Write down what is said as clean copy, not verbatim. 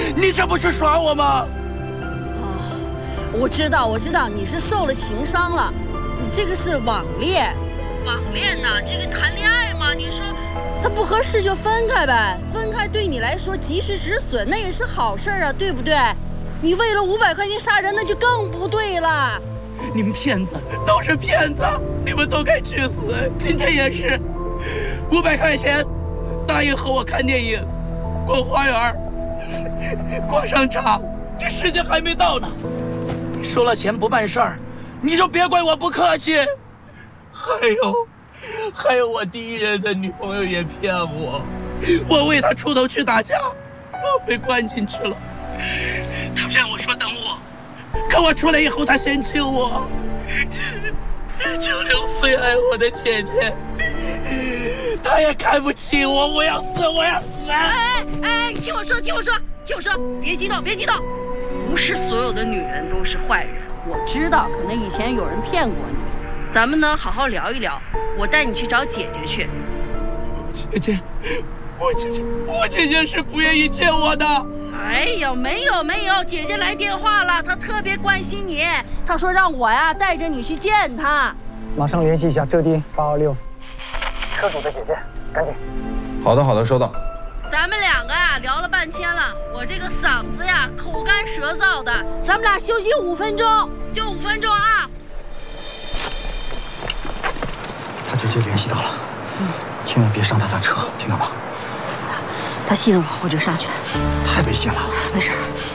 你这不是耍我吗？ 我知道，你是受了情伤了，你这个是网恋。网恋呢，这个谈恋爱嘛，你说他不合适就分开呗，分开对你来说及时止损，那也是好事啊，对不对？你为了500块钱杀人，那就更不对了。 你们骗子都是骗子，你们都该去死！今天也是，500块钱，答应和我看电影，逛花园，逛商场，这时间还没到呢。你收了钱不办事儿，你就别怪我不客气。还有我第一任的女朋友也骗我，我为她出头去打架，我被关进去了。她骗我说等我，可我出来以后她嫌弃我，就连最爱我的姐姐，她也看不起我，我要死！ 哎，听我说，别激动，不是所有的女人都是坏人，我知道可能以前有人骗过你，咱们呢好好聊一聊，我带你去找姐姐去。 我姐姐是不愿意见我的。 哎呀，没有，姐姐来电话了，她特别关心你，她说让我呀带着你去见她。 马上联系一下浙堤826车主的姐姐，赶紧。 好的，收到。 咱们两个呀聊了半天了，我这个嗓子呀口干舌燥的，咱们俩休息5分钟，就5分钟啊。 他姐姐联系到了，千万别上他的车，听到吗？ 他信了我，我就上去。 太危险了。 没事。